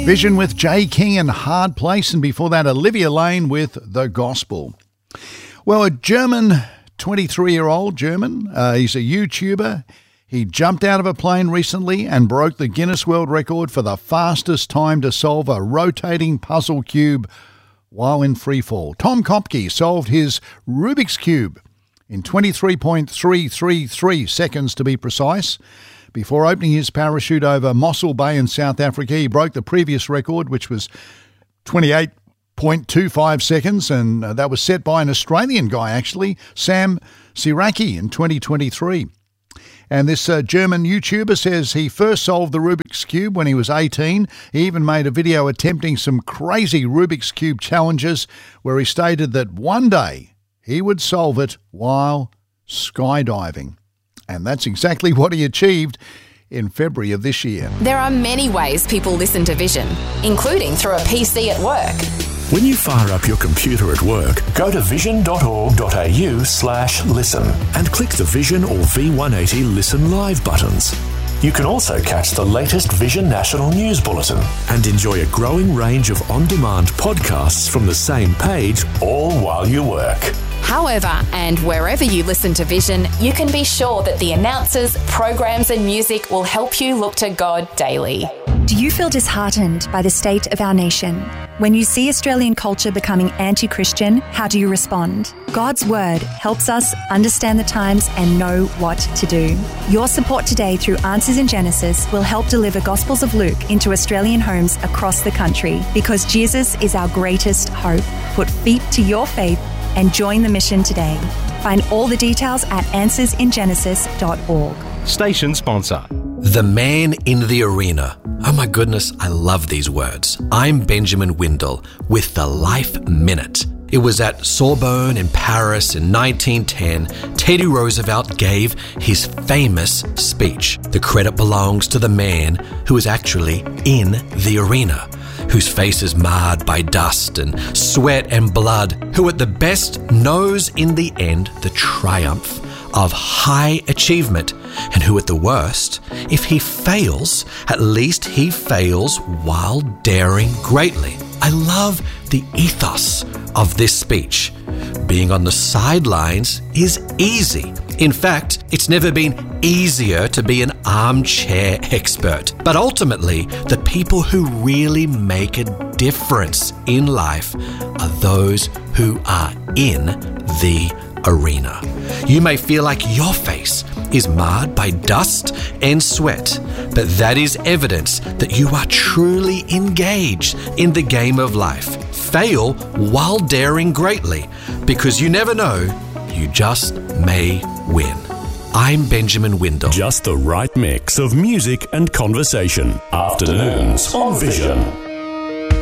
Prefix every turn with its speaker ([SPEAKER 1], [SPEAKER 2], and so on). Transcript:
[SPEAKER 1] Vision with Jay King and Hard Place, and before that Olivia Lane with The Gospel. Well, a German 23-year-old German, he's a YouTuber. He jumped out of a plane recently and broke the Guinness World Record for the fastest time to solve a rotating puzzle cube while in freefall. Tom Kopke solved his Rubik's Cube in 23.333 seconds to be precise. Before opening his parachute over Mossel Bay in South Africa, he broke the previous record, which was 28.25 seconds, and that was set by an Australian guy, actually, Sam Siraki, in 2023. And this German YouTuber says he first solved the Rubik's Cube when he was 18. He even made a video attempting some crazy Rubik's Cube challenges where he stated that one day he would solve it while skydiving. And that's exactly what he achieved in February of this year.
[SPEAKER 2] There are many ways people listen to Vision, including through a PC at work.
[SPEAKER 3] When you fire up your computer at work, go to vision.org.au/listen and click the Vision or V180 Listen Live buttons. You can also catch the latest Vision National News Bulletin and enjoy a growing range of on-demand podcasts from the same page, all while you work.
[SPEAKER 2] However, and wherever you listen to Vision, you can be sure that the announcers, programs and music will help you look to God daily.
[SPEAKER 4] Do you feel disheartened by the state of our nation? When you see Australian culture becoming anti-Christian, how do you respond? God's Word helps us understand the times and know what to do. Your support today through Answers in Genesis will help deliver Gospels of Luke into Australian homes across the country, because Jesus is our greatest hope. Put feet to your faith and join the mission today. Find all the details at answersingenesis.org.
[SPEAKER 5] Station sponsor.
[SPEAKER 6] The Man in the Arena. Oh my goodness, I love these words. I'm Benjamin Windle with the Life Minute. It was at Sorbonne in Paris in 1910, Teddy Roosevelt gave his famous speech. The credit belongs to the man who is actually in the arena, whose face is marred by dust and sweat and blood, who at the best knows in the end the triumph of high achievement, and who at the worst, if he fails, at least he fails while daring greatly. I love the ethos of this speech. Being on the sidelines is easy. In fact, it's never been easier to be an armchair expert. But ultimately, the people who really make a difference in life are those who are in the arena. You may feel like your face is marred by dust and sweat, but that is evidence that you are truly engaged in the game of life. Fail while daring greatly, because you never know, you just may win. I'm Benjamin Windle.
[SPEAKER 3] Just the right mix of music and conversation. Afternoons on Vision.